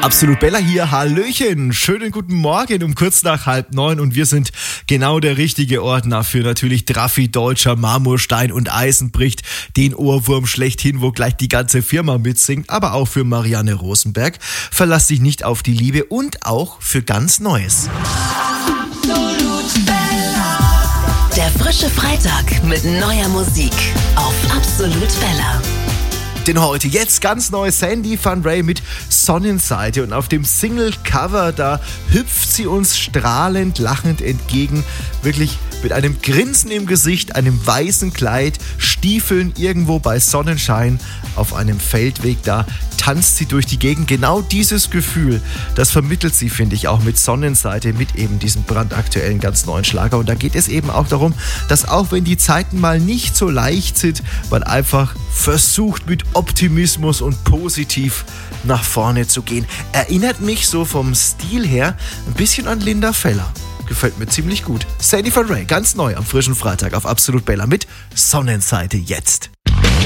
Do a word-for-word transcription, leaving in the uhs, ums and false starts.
Absolut Bella hier, hallöchen, schönen guten Morgen um kurz nach halb neun und wir sind genau der richtige Ordner für natürlich Draffi Deutscher, Marmorstein und Eisen bricht, den Ohrwurm schlechthin, wo gleich die ganze Firma mitsingt, aber auch für Marianne Rosenberg, verlass dich nicht auf die Liebe und auch für ganz Neues. Absolut Bella. Der frische Freitag mit neuer Musik auf Absolut Bella. Denn heute jetzt ganz neu Sandy Van Ray mit Sonnenseite und auf dem Single-Cover, da hüpft sie uns strahlend, lachend entgegen, wirklich mit einem Grinsen im Gesicht, einem weißen Kleid, Stiefeln irgendwo bei Sonnenschein auf einem Feldweg, da tanzt sie durch die Gegend. Genau dieses Gefühl, das vermittelt sie, finde ich, auch mit Sonnenseite, mit eben diesem brandaktuellen, ganz neuen Schlager. Und da geht es eben auch darum, dass auch wenn die Zeiten mal nicht so leicht sind, man einfach versucht mit Optimismus und positiv nach vorne zu gehen. Erinnert mich so vom Stil her ein bisschen an Linda Feller. Gefällt mir ziemlich gut. Sandy Van Ray, ganz neu am frischen Freitag auf Absolut Bella mit Sonnenseite jetzt.